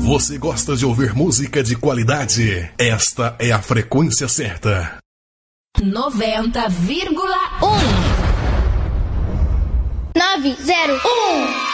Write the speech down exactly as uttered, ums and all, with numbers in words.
Você gosta de ouvir música de qualidade? Esta é a frequência certa. noventa vírgula um. nove zero um.